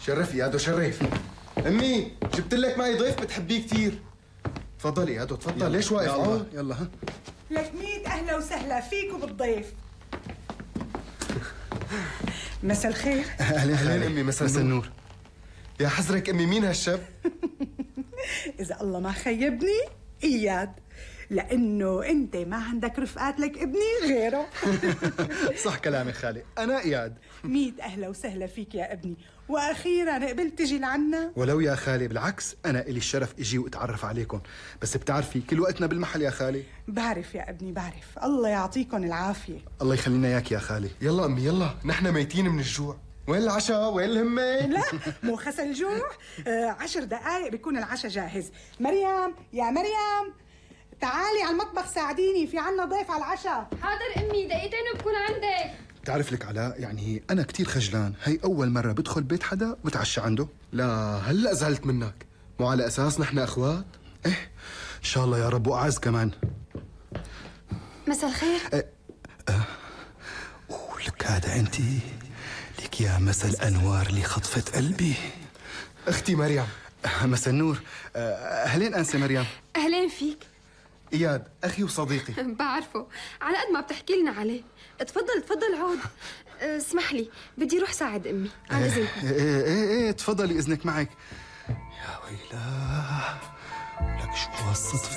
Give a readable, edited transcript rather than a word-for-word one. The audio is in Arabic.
شرف ايادو شرف. امي جبت لك معي ضيف بتحبيه كثير. تفضل ايادو تفضل. ليش واقف؟ يلا يلا. ها لك 100 اهلا وسهلا فيك وبالضيف. مساء الخير. اهلين امي. مساء النور. يا حزرك امي مين هالشاب؟ اذا الله ما خيبني اياد، لانه انت ما عندك رفقات لك ابني غيره. صح كلامك خالي، انا اياد. 100 اهلا وسهلا فيك يا ابني، واخيرا قبلت تجي لعنا. ولو يا خالي بالعكس، انا الي الشرف اجي واتعرف عليكم، بس بتعرفي كل وقتنا بالمحل يا خالي. بعرف يا ابني بعرف، الله يعطيكم العافيه. الله يخلينا اياك يا خالي. يلا امي يلا، نحن ميتين من الجوع. وين العشاء؟ وين الهمة؟ لا مو خسل جوع. 10 دقائق بيكون العشاء جاهز. مريم يا مريم تعالي على المطبخ ساعديني، في عنا ضيف على العشاء. حاضر امي، دقيقتين وبكون عندك. بتعرف لك علاء، يعني انا كتير خجلان، هي اول مره بدخل بيت حدا وبتعشى عنده. لا هلا زعلت منك، مو على اساس نحن اخوات؟ ايه ان شاء الله يا رب، واعز كمان. مساء الخير. ولك هذا انت لك يا مساء الانوار اللي خطفت قلبي. اختي مريم. مساء النور. اهلين انسه مريم. اهلين فيك. اياد اخي وصديقي. بعرفه، على قد ما بتحكي لنا عليه. تفضل عود. اسمح لي، بدي اروح ساعد امي، عن اذنكم. ايه تفضلي، اذنك معك. يا ويلاه، لك شو هالصدفه.